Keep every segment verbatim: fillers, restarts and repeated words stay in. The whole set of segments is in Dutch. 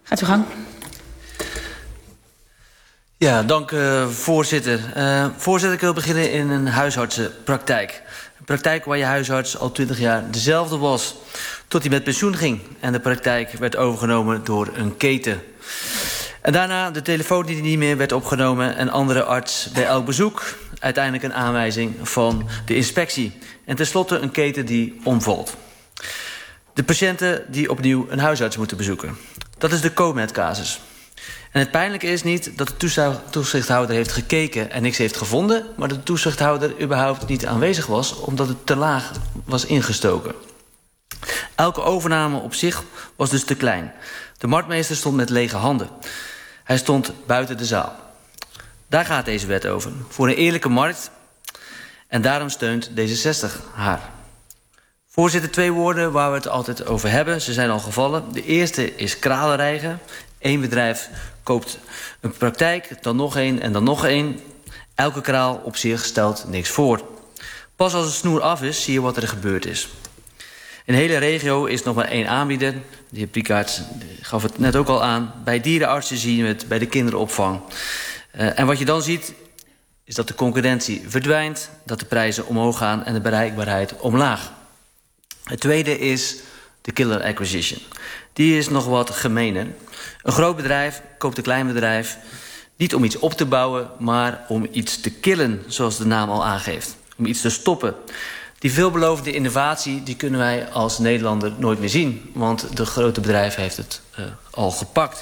Gaat u gang. Ja, dank uh, voorzitter. Uh, voorzitter, ik wil beginnen in een huisartsenpraktijk. Een praktijk waar je huisarts al twintig jaar dezelfde was, tot hij met pensioen ging. En de praktijk werd overgenomen door een keten. En daarna de telefoon die niet meer werd opgenomen en andere arts bij elk bezoek. Uiteindelijk een aanwijzing van de inspectie. En tenslotte een keten die omvalt. De patiënten die opnieuw een huisarts moeten bezoeken. Dat is de Comet-casus. En het pijnlijke is niet dat de toezichthouder heeft gekeken en niks heeft gevonden, maar dat de toezichthouder überhaupt niet aanwezig was, omdat het te laag was ingestoken. Elke overname op zich was dus te klein. De marktmeester stond met lege handen. Hij stond buiten de zaal. Daar gaat deze wet over. Voor een eerlijke markt. En daarom steunt D zesenzestig haar. Voorzitter, twee woorden waar we het altijd over hebben. Ze zijn al gevallen. De eerste is kralenrijgen. Eén bedrijf koopt een praktijk, dan nog één en dan nog één. Elke kraal op zich stelt niks voor. Pas als het snoer af is, zie je wat er gebeurd is. In de hele regio is nog maar één aanbieder. De heer Piekaert gaf het net ook al aan. Bij dierenartsen zien we het, bij de kinderopvang. Uh, en wat je dan ziet, is dat de concurrentie verdwijnt, dat de prijzen omhoog gaan en de bereikbaarheid omlaag. Het tweede is de killer acquisition. Die is nog wat gemener. Een groot bedrijf koopt een klein bedrijf niet om iets op te bouwen, maar om iets te killen, zoals de naam al aangeeft. Om iets te stoppen. Die veelbelovende innovatie die kunnen wij als Nederlander nooit meer zien, want de grote bedrijf heeft het uh, al gepakt.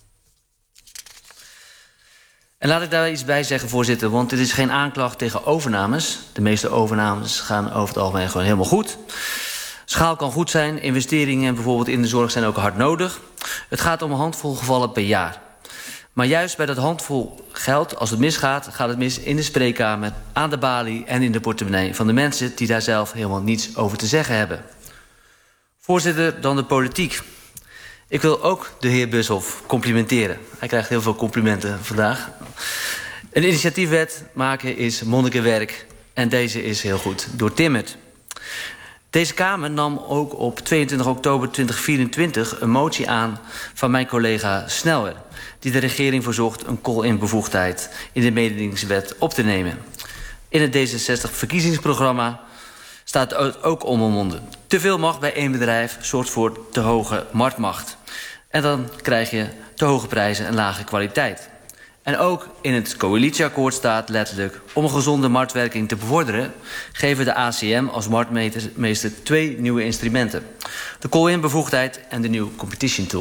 En laat ik daar iets bij zeggen, voorzitter, want dit is geen aanklacht tegen overnames. De meeste overnames gaan over het algemeen gewoon helemaal goed. Schaal kan goed zijn, investeringen bijvoorbeeld in de zorg zijn ook hard nodig. Het gaat om een handvol gevallen per jaar. Maar juist bij dat handvol geld, als het misgaat, gaat het mis in de spreekkamer, aan de balie en in de portemonnee van de mensen die daar zelf helemaal niets over te zeggen hebben. Voorzitter, dan de politiek. Ik wil ook de heer Bushoff complimenteren. Hij krijgt heel veel complimenten vandaag. Een initiatiefwet maken is monnikenwerk en deze is heel goed doortimmerd. Deze Kamer nam ook op tweeëntwintig oktober tweeduizend vierentwintig een motie aan van mijn collega Sneller, die de regering verzocht een call-in bevoegdheid in de mededingingswet op te nemen. In het D zesenzestig verkiezingsprogramma staat het ook ommonden. Te veel macht bij één bedrijf zorgt voor te hoge marktmacht. En dan krijg je te hoge prijzen en lage kwaliteit. En ook in het coalitieakkoord staat letterlijk, om een gezonde marktwerking te bevorderen, geven de A C M als marktmeester twee nieuwe instrumenten. De call-in bevoegdheid en de nieuwe competition tool.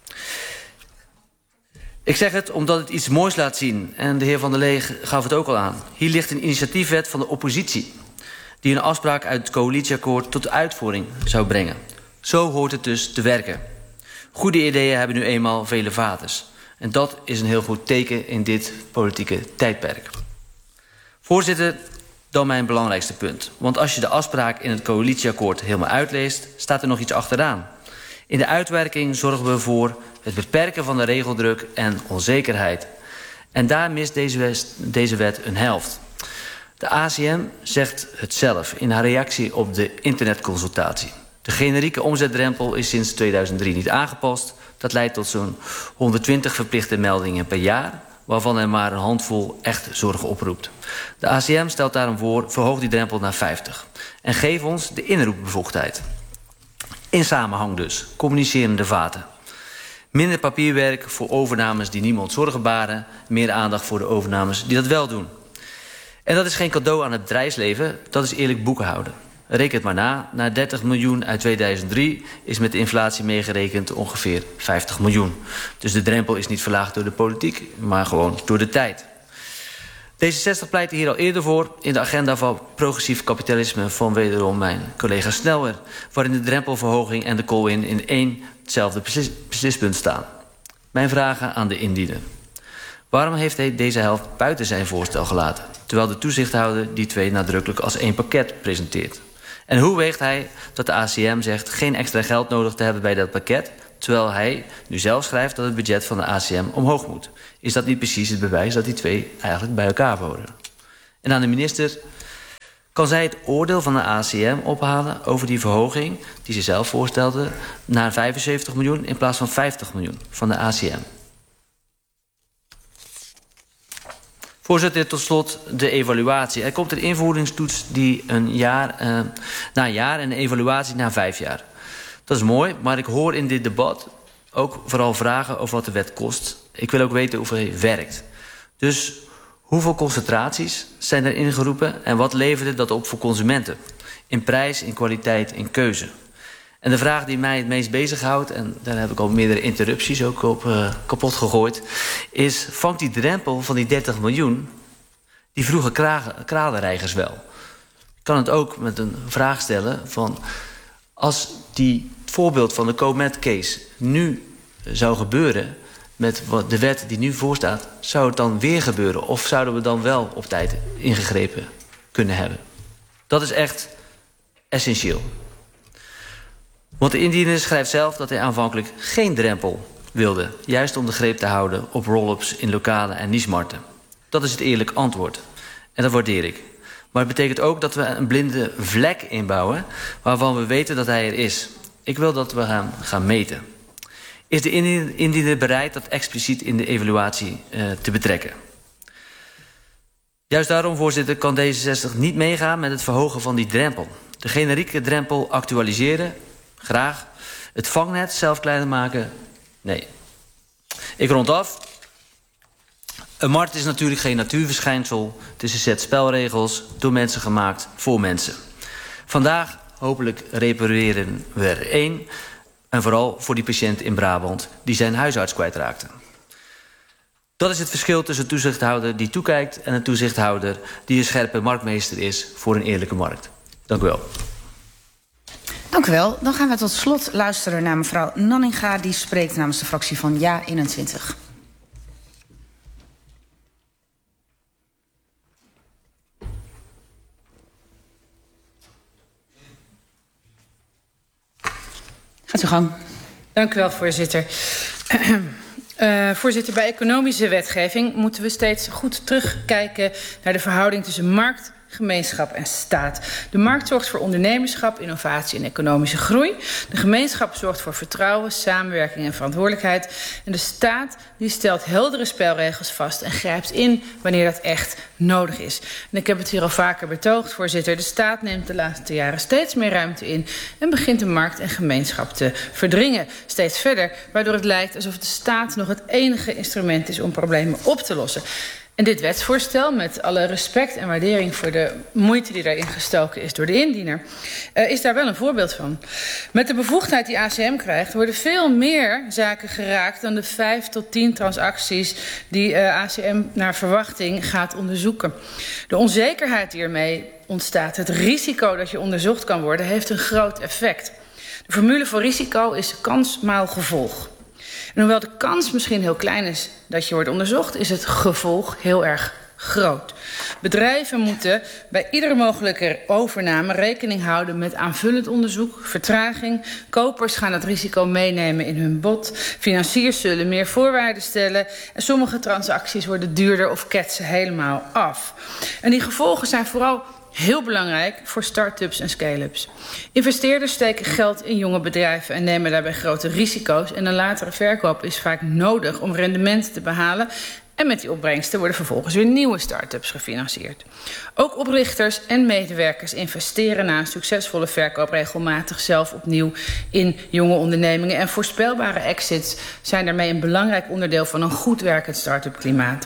Ik zeg het omdat het iets moois laat zien. En de heer Van der Leeg gaf het ook al aan. Hier ligt een initiatiefwet van de oppositie, die een afspraak uit het coalitieakkoord tot de uitvoering zou brengen. Zo hoort het dus te werken. Goede ideeën hebben nu eenmaal vele vaders. En dat is een heel goed teken in dit politieke tijdperk. Voorzitter, dan mijn belangrijkste punt. Want als je de afspraak in het coalitieakkoord helemaal uitleest, staat er nog iets achteraan. In de uitwerking zorgen we voor het beperken van de regeldruk en onzekerheid. En daar mist deze wet, deze wet een helft. De A C M zegt het zelf in haar reactie op de internetconsultatie. De generieke omzetdrempel is sinds tweeduizend drie niet aangepast. Dat leidt tot zo'n honderdtwintig verplichte meldingen per jaar, waarvan er maar een handvol echt zorg oproept. De A C M stelt daarom voor, verhoog die drempel naar vijftig. En geef ons de inroepbevoegdheid. In samenhang dus, communicerende vaten. Minder papierwerk voor overnames die niemand zorgen baren. Meer aandacht voor de overnames die dat wel doen. En dat is geen cadeau aan het bedrijfsleven, dat is eerlijk boekhouden. Reken het maar na, na dertig miljoen uit tweeduizend drie is met de inflatie meegerekend ongeveer vijftig miljoen. Dus de drempel is niet verlaagd door de politiek, maar gewoon door de tijd. D zesenzestig pleitte hier al eerder voor in de agenda van progressief kapitalisme van wederom mijn collega Sneller, waarin de drempelverhoging en de call-in in één hetzelfde beslis, beslispunt staan. Mijn vragen aan de indiener. Waarom heeft hij deze helft buiten zijn voorstel gelaten, terwijl de toezichthouder die twee nadrukkelijk als één pakket presenteert? En hoe weegt hij dat de A C M zegt geen extra geld nodig te hebben bij dat pakket, terwijl hij nu zelf schrijft dat het budget van de A C M omhoog moet? Is dat niet precies het bewijs dat die twee eigenlijk bij elkaar horen? En aan de minister, Kan zij het oordeel van de A C M ophalen over die verhoging die ze zelf voorstelde naar vijfenzeventig miljoen in plaats van vijftig miljoen van de A C M? Voorzitter, tot slot de evaluatie. Er komt een invoeringstoets die een jaar, uh, na een jaar en een evaluatie na vijf jaar. Dat is mooi, maar ik hoor in dit debat ook vooral vragen over wat de wet kost. Ik wil ook weten hoeveel hij werkt. Dus hoeveel concentraties zijn er ingeroepen en wat leverde dat op voor consumenten? In prijs, in kwaliteit, in keuze. En de vraag die mij het meest bezighoudt, en daar heb ik al meerdere interrupties ook op uh, kapot gegooid, is: vangt die drempel van die dertig miljoen die vroege kralenreigers wel? Ik kan het ook met een vraag stellen van: als die het voorbeeld van de Comet case nu zou gebeuren met wat de wet die nu voorstaat, zou het dan weer gebeuren? Of zouden we dan wel op tijd ingegrepen kunnen hebben? Dat is echt essentieel. Want de indiener schrijft zelf dat hij aanvankelijk geen drempel wilde, juist om de greep te houden op roll-ups in lokale en niche-markten. Dat is het eerlijk antwoord. En dat waardeer ik. Maar het betekent ook dat we een blinde vlek inbouwen waarvan we weten dat hij er is. Ik wil dat we gaan, gaan meten. Is de indiener bereid dat expliciet in de evaluatie uh, te betrekken? Juist daarom, voorzitter, kan D zesenzestig niet meegaan met het verhogen van die drempel. De generieke drempel actualiseren, graag. Het vangnet zelf kleiner maken, nee. Ik rond af. Een markt is natuurlijk geen natuurverschijnsel. Het is een set spelregels, door mensen gemaakt, voor mensen. Vandaag hopelijk repareren we er één. En vooral voor die patiënt in Brabant die zijn huisarts kwijtraakte. Dat is het verschil tussen een toezichthouder die toekijkt en een toezichthouder die een scherpe marktmeester is voor een eerlijke markt. Dank u wel. Dank u wel. Dan gaan we tot slot luisteren naar mevrouw Nanninga, die spreekt namens de fractie van Ja eenentwintig. Gaat uw gang. Dank u wel, voorzitter. Uh, voorzitter, bij economische wetgeving moeten we steeds goed terugkijken naar de verhouding tussen markt, gemeenschap en staat. De markt zorgt voor ondernemerschap, innovatie en economische groei. De gemeenschap zorgt voor vertrouwen, samenwerking en verantwoordelijkheid. En de staat die stelt heldere spelregels vast en grijpt in wanneer dat echt nodig is. En ik heb het hier al vaker betoogd, voorzitter. De staat neemt de laatste jaren steeds meer ruimte in en begint de markt en gemeenschap te verdringen. Steeds verder, waardoor het lijkt alsof de staat nog het enige instrument is om problemen op te lossen. En dit wetsvoorstel, met alle respect en waardering voor de moeite die daarin gestoken is door de indiener, uh, is daar wel een voorbeeld van. Met de bevoegdheid die A C M krijgt, worden veel meer zaken geraakt dan de vijf tot tien transacties die uh, A C M naar verwachting gaat onderzoeken. De onzekerheid die ermee ontstaat, het risico dat je onderzocht kan worden, heeft een groot effect. De formule voor risico is kans maal gevolg. En hoewel de kans misschien heel klein is dat je wordt onderzocht, is het gevolg heel erg groot. Bedrijven moeten bij iedere mogelijke overname rekening houden met aanvullend onderzoek, vertraging. Kopers gaan het risico meenemen in hun bod. Financiers zullen meer voorwaarden stellen. En sommige transacties worden duurder of ketsen helemaal af. En die gevolgen zijn vooral heel belangrijk voor start-ups en scale-ups. Investeerders steken geld in jonge bedrijven en nemen daarbij grote risico's. En een latere verkoop is vaak nodig om rendement te behalen. En met die opbrengsten worden vervolgens weer nieuwe start-ups gefinancierd. Ook oprichters en medewerkers investeren na een succesvolle verkoop regelmatig zelf opnieuw in jonge ondernemingen. En voorspelbare exits zijn daarmee een belangrijk onderdeel van een goed werkend start-up klimaat.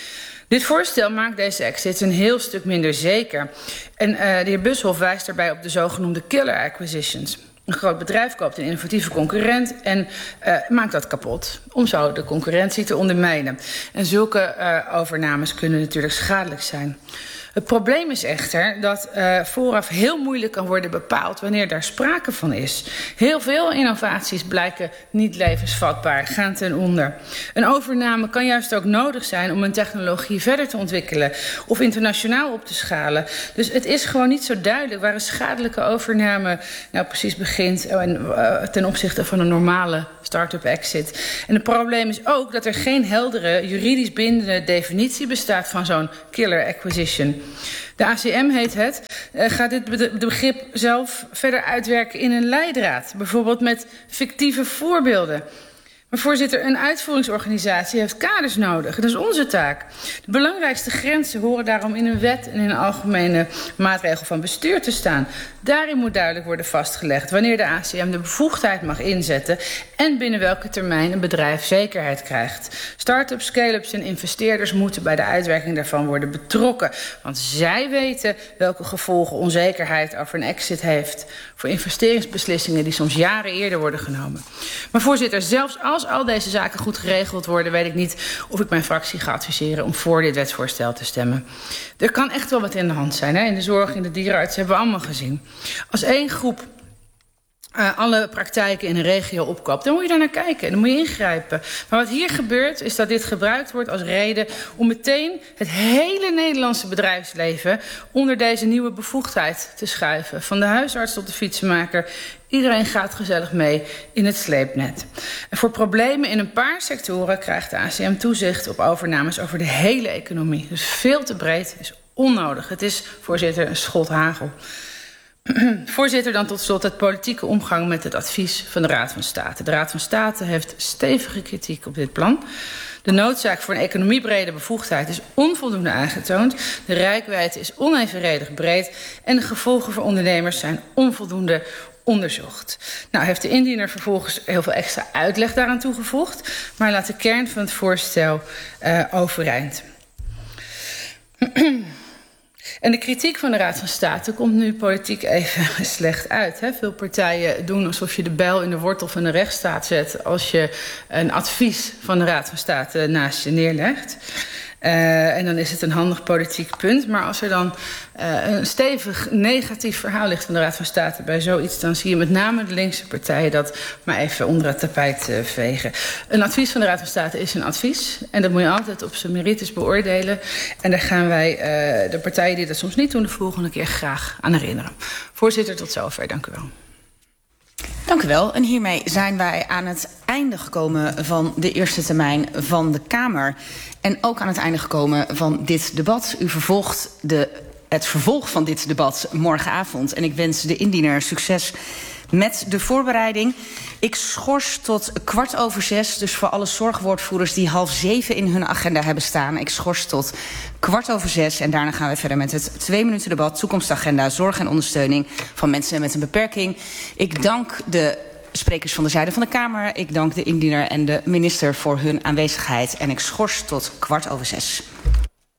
Dit voorstel maakt deze exits een heel stuk minder zeker. En uh, de heer Bushoff wijst daarbij op de zogenoemde killer acquisitions. Een groot bedrijf koopt een innovatieve concurrent en uh, maakt dat kapot, om zo de concurrentie te ondermijnen. En zulke uh, overnames kunnen natuurlijk schadelijk zijn. Het probleem is echter dat uh, vooraf heel moeilijk kan worden bepaald wanneer daar sprake van is. Heel veel innovaties blijken niet levensvatbaar, gaan ten onder. Een overname kan juist ook nodig zijn om een technologie verder te ontwikkelen of internationaal op te schalen. Dus het is gewoon niet zo duidelijk waar een schadelijke overname nou precies begint en, uh, ten opzichte van een normale start-up exit. En het probleem is ook dat er geen heldere, juridisch bindende definitie bestaat van zo'n killer acquisition. nu. De A C M heet het, uh, gaat dit begrip zelf verder uitwerken in een leidraad. Bijvoorbeeld met fictieve voorbeelden. Maar voorzitter, een uitvoeringsorganisatie heeft kaders nodig. Dat is onze taak. De belangrijkste grenzen horen daarom in een wet en in een algemene maatregel van bestuur te staan. Daarin moet duidelijk worden vastgelegd wanneer de A C M de bevoegdheid mag inzetten en binnen welke termijn een bedrijf zekerheid krijgt. Start-ups, scale-ups en investeerders moeten bij de uitwerking daarvan worden betrokken. Want zij weten welke gevolgen onzekerheid over een exit heeft voor investeringsbeslissingen die soms jaren eerder worden genomen. Maar voorzitter, zelfs als al deze zaken goed geregeld worden, weet ik niet of ik mijn fractie ga adviseren om voor dit wetsvoorstel te stemmen. Er kan echt wel wat in de hand zijn. Hè? In de zorg, in de dierenarts hebben we allemaal gezien. Als één groep uh, alle praktijken in een regio opkoopt, dan moet je daar naar kijken. Dan moet je ingrijpen. Maar wat hier gebeurt, is dat dit gebruikt wordt als reden om meteen het hele Nederlandse bedrijfsleven onder deze nieuwe bevoegdheid te schuiven. Van de huisarts tot de fietsenmaker. Iedereen gaat gezellig mee in het sleepnet. En voor problemen in een paar sectoren krijgt de A C M toezicht op overnames over de hele economie. Dus veel te breed, is onnodig. Het is, voorzitter, een schot hagel. Voorzitter, dan tot slot het politieke omgang met het advies van de Raad van State. De Raad van State heeft stevige kritiek op dit plan. De noodzaak voor een economiebrede bevoegdheid is onvoldoende aangetoond. De reikwijdte is onevenredig breed en de gevolgen voor ondernemers zijn onvoldoende onderzocht. Nou heeft de indiener vervolgens heel veel extra uitleg daaraan toegevoegd, maar laat de kern van het voorstel uh, overeind. En de kritiek van de Raad van State komt nu politiek even slecht uit. Hè? Veel partijen doen alsof je de bijl in de wortel van de rechtsstaat zet als je een advies van de Raad van State naast je neerlegt. Uh, en dan is het een handig politiek punt. Maar als er dan uh, een stevig negatief verhaal ligt van de Raad van State bij zoiets, dan zie je met name de linkse partijen dat maar even onder het tapijt uh, vegen. Een advies van de Raad van State is een advies. En dat moet je altijd op zijn merites beoordelen. En daar gaan wij uh, de partijen die dat soms niet doen de volgende keer graag aan herinneren. Voorzitter, tot zover. Dank u wel. Dank u wel. En hiermee zijn wij aan het einde gekomen van de eerste termijn van de Kamer. En ook aan het einde gekomen van dit debat. U vervolgt de, het vervolg van dit debat morgenavond. En ik wens de indiener succes met de voorbereiding. Ik schors tot kwart over zes. Dus voor alle zorgwoordvoerders die half zeven in hun agenda hebben staan. Ik schors tot kwart over zes. En daarna gaan we verder met het twee minuten debat. Toekomstagenda, zorg en ondersteuning van mensen met een beperking. Ik dank de sprekers van de zijde van de Kamer. Ik dank de indiener en de minister voor hun aanwezigheid. En ik schors tot kwart over zes.